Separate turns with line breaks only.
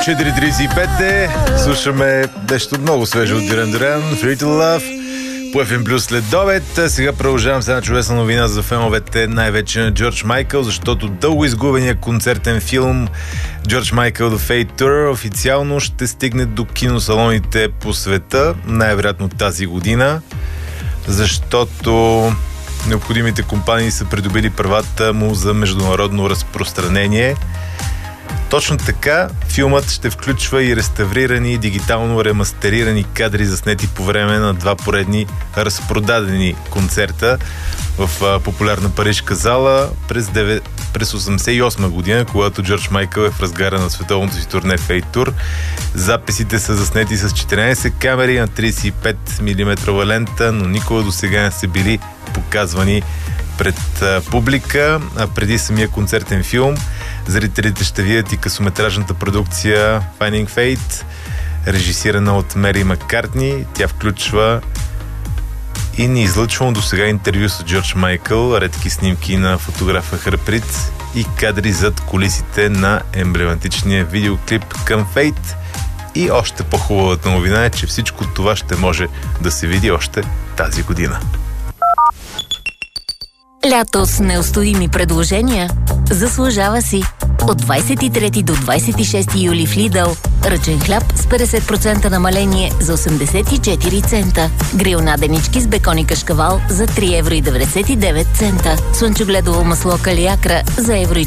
4.35 е. Слушаме нещо много свежо от Дюран Дюран, Free to Love, по FM Plus след обед. Сега продължавам с една чудесна новина за феновете, най-вече на Джордж Майкъл, защото дълго изгубения концертен филм Джордж Майкъл The Fate Tour официално ще стигне до киносалоните по света, най-вероятно тази година, защото необходимите компании са придобили правата му за международно разпространение. Точно така, филмът ще включва и реставрирани, дигитално ремастерирани кадри, заснети по време на два поредни разпродадени концерта в популярна парижка зала през 1988 година, когато Джордж Майкъл е в разгара на световното си турне Fate Tour. Записите са заснети с 14 камери на 35 мм лента, но никога до сега не са били показвани пред публика. А преди самия концертен филм, зрителите ще видят и късометражната продукция Finding Fate, режисирана от Мери Маккартни. Тя включва и неизлъчвано до сега интервю с Джордж Майкъл, редки снимки на фотографа Харприт и кадри зад кулисите на емблематичния видеоклип към Fate. И още по-хубавата новина е, че всичко това ще може да се види още тази година.
Лято с неустоими предложения заслужава си. От 23 до 26 юли в Lidl ръчен хляб с 50% намаление за 84 цента. Грил наденички с бекон и кашкавал за 3,99 евро. Слънчогледово масло Калиакра за 1,49 евро.